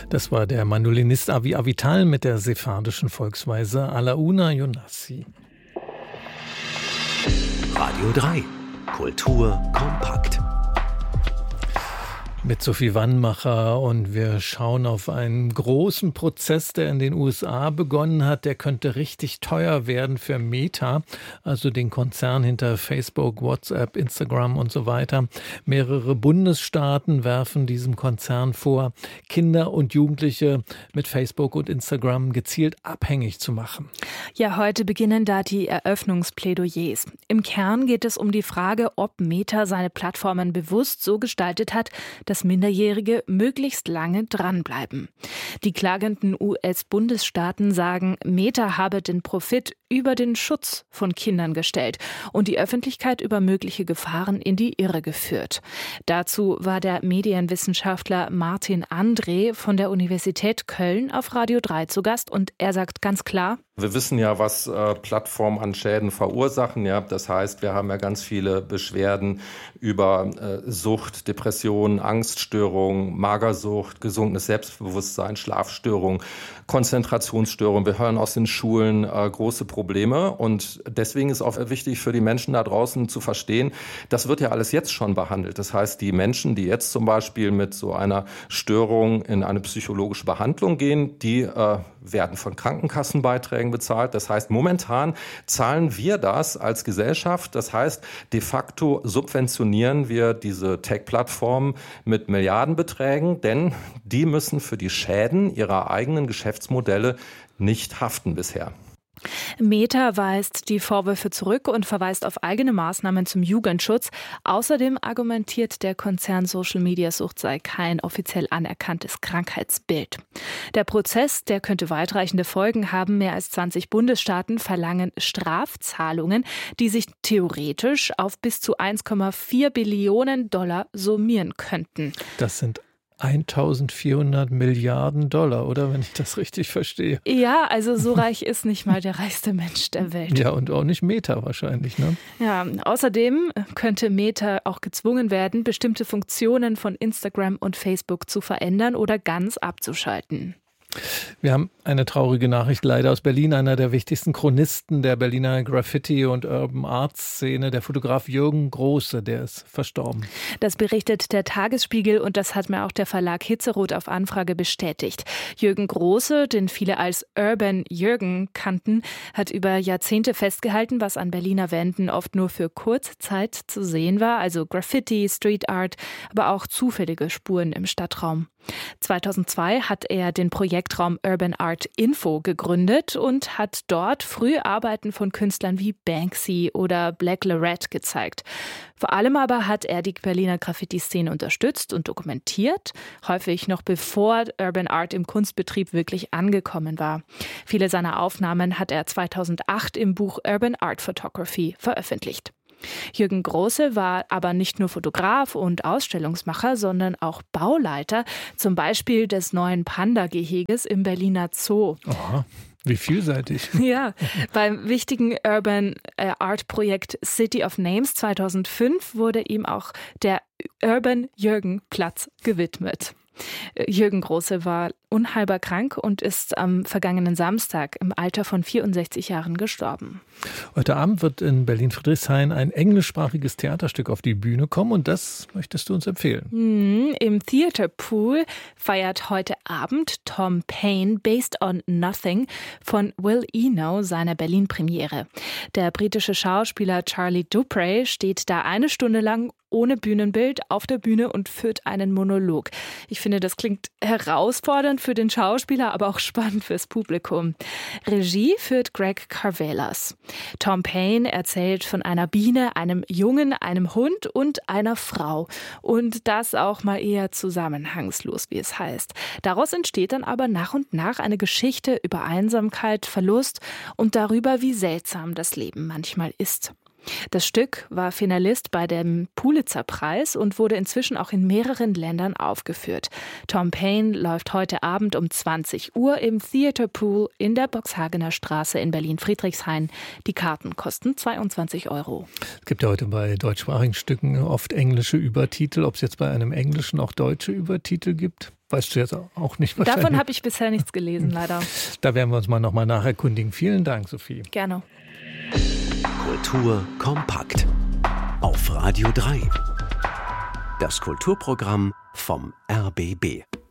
Das war der Mandolinist Avi Avital mit der sephardischen Volksweise Alaouna Younasi. Radio 3. Kultur kompakt. Mit Sophie Wannmacher, und wir schauen auf einen großen Prozess, der in den USA begonnen hat. Der könnte richtig teuer werden für Meta, also den Konzern hinter Facebook, WhatsApp, Instagram und so weiter. Mehrere Bundesstaaten werfen diesem Konzern vor, Kinder und Jugendliche mit Facebook und Instagram gezielt abhängig zu machen. Ja, heute beginnen da die Eröffnungsplädoyers. Im Kern geht es um die Frage, ob Meta seine Plattformen bewusst so gestaltet hat, dass Minderjährige möglichst lange dranbleiben. Die klagenden US-Bundesstaaten sagen, Meta habe den Profit über den Schutz von Kindern gestellt und die Öffentlichkeit über mögliche Gefahren in die Irre geführt. Dazu war der Medienwissenschaftler Martin André von der Universität Köln auf Radio 3 zu Gast, und er sagt ganz klar: Wir wissen ja, was Plattformen an Schäden verursachen. Ja, das heißt, wir haben ja ganz viele Beschwerden über Sucht, Depressionen, Angststörungen, Magersucht, gesunkenes Selbstbewusstsein, Schlafstörungen, Konzentrationsstörungen. Wir hören aus den Schulen große Probleme, und deswegen ist auch wichtig für die Menschen da draußen zu verstehen, das wird ja alles jetzt schon behandelt. Das heißt, die Menschen, die jetzt zum Beispiel mit so einer Störung in eine psychologische Behandlung gehen, die werden von Krankenkassenbeiträgen bezahlt. Das heißt, momentan zahlen wir das als Gesellschaft. Das heißt, de facto subventionieren wir diese Tech-Plattformen mit Milliardenbeträgen, denn die müssen für die Schäden ihrer eigenen Geschäftsmodelle nicht haften bisher. Meta weist die Vorwürfe zurück und verweist auf eigene Maßnahmen zum Jugendschutz. Außerdem argumentiert der Konzern, Social-Media-Sucht sei kein offiziell anerkanntes Krankheitsbild. Der Prozess, der könnte weitreichende Folgen haben. Mehr als 20 Bundesstaaten verlangen Strafzahlungen, die sich theoretisch auf bis zu 1,4 Billionen Dollar summieren könnten. Das sind 1.400 Milliarden Dollar, oder, wenn ich das richtig verstehe? Ja, also so reich ist nicht mal der reichste Mensch der Welt. Ja, und auch nicht Meta wahrscheinlich, ne? Ja, außerdem könnte Meta auch gezwungen werden, bestimmte Funktionen von Instagram und Facebook zu verändern oder ganz abzuschalten. Wir haben eine traurige Nachricht leider aus Berlin. Einer der wichtigsten Chronisten der Berliner Graffiti- und Urban Arts-Szene, der Fotograf Jürgen Große, der ist verstorben. Das berichtet der Tagesspiegel, und das hat mir auch der Verlag Hitzeroth auf Anfrage bestätigt. Jürgen Große, den viele als Urban Jürgen kannten, hat über Jahrzehnte festgehalten, was an Berliner Wänden oft nur für kurze Zeit zu sehen war, also Graffiti, Street Art, aber auch zufällige Spuren im Stadtraum. 2002 hat er den Projektraum Urban Art Info gegründet und hat dort frühe Arbeiten von Künstlern wie Banksy oder Black Lorette gezeigt. Vor allem aber hat er die Berliner Graffiti-Szene unterstützt und dokumentiert, häufig noch bevor Urban Art im Kunstbetrieb wirklich angekommen war. Viele seiner Aufnahmen hat er 2008 im Buch Urban Art Photography veröffentlicht. Jürgen Große war aber nicht nur Fotograf und Ausstellungsmacher, sondern auch Bauleiter, zum Beispiel des neuen Panda-Geheges im Berliner Zoo. Aha. Wie vielseitig. Ja, beim wichtigen Urban Art Projekt City of Names 2005 wurde ihm auch der Urban Jürgen Platz gewidmet. Jürgen Große war unheilbar krank und ist am vergangenen Samstag im Alter von 64 Jahren gestorben. Heute Abend wird in Berlin-Friedrichshain ein englischsprachiges Theaterstück auf die Bühne kommen, und das möchtest du uns empfehlen. Im Theater Pool feiert heute Abend Tom Paine Based on Nothing von Will Eno seine Berlin-Premiere. Der britische Schauspieler Charlie Dupre steht da eine Stunde lang ohne Bühnenbild auf der Bühne und führt einen Monolog. Ich finde, das klingt herausfordernd für den Schauspieler, aber auch spannend fürs Publikum. Regie führt Greg Carvelas. Tom Paine erzählt von einer Biene, einem Jungen, einem Hund und einer Frau. Und das auch mal eher zusammenhangslos, wie es heißt. Daraus entsteht dann aber nach und nach eine Geschichte über Einsamkeit, Verlust und darüber, wie seltsam das Leben manchmal ist. Das Stück war Finalist bei dem Pulitzer-Preis und wurde inzwischen auch in mehreren Ländern aufgeführt. Tom Paine läuft heute Abend um 20 Uhr im Theater Pool in der Boxhagener Straße in Berlin-Friedrichshain. Die Karten kosten 22 €. Es gibt ja heute bei deutschsprachigen Stücken oft englische Übertitel. Ob es jetzt bei einem englischen auch deutsche Übertitel gibt, weißt du jetzt auch nicht wahrscheinlich. Davon habe ich bisher nichts gelesen, leider. Da werden wir uns mal nochmal nacherkundigen. Vielen Dank, Sophie. Gerne. Kultur kompakt. Auf Radio 3. Das Kulturprogramm vom RBB.